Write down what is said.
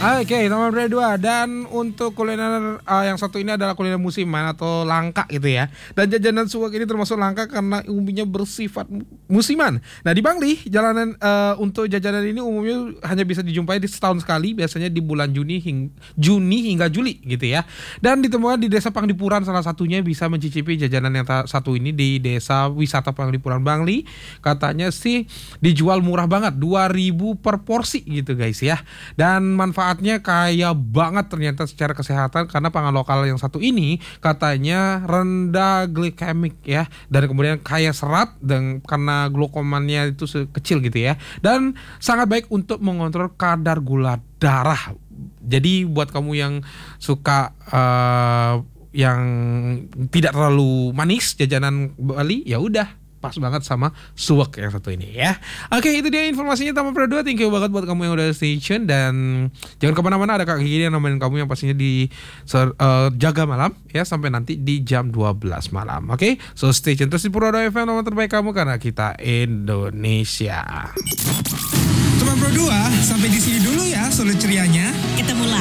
Oke, nomor 2. Dan untuk kuliner yang satu ini adalah kuliner musiman atau langka gitu ya. Dan jajanan suwak ini termasuk langka karena umumnya bersifat musiman. Nah di Bangli, jalanan untuk jajanan ini umumnya hanya bisa dijumpai di setahun sekali, biasanya di bulan Juni hingga Juli gitu ya. Dan ditemukan di Desa Pangdipuran, salah satunya bisa mencicipi jajanan yang satu ini di Desa Wisata Pangdipuran Bangli. Katanya sih dijual murah banget, 2.000 per porsi gitu guys ya. Dan manfaatnya kaya banget ternyata secara kesehatan karena pangan lokal yang satu ini katanya rendah glikemik ya, dan kemudian kaya serat dan karena glukomannya itu kecil gitu ya, dan sangat baik untuk mengontrol kadar gula darah. Jadi buat kamu yang suka yang tidak terlalu manis jajanan Bali, ya udah pas banget sama suwak yang satu ini ya. Oke, itu dia informasinya Taman Pro 2. Thank you banget buat kamu yang udah stay tune. Dan jangan kemana-mana, ada Kak Gigi yang nemenin kamu yang pastinya di jaga malam ya, sampai nanti di jam 12 malam. Oke, so stay tune terus di Pro 2 FM, nomor terbaik kamu karena kita Indonesia. Taman Pro 2, sampai di sini dulu ya solo cerianya. Ketemu lagi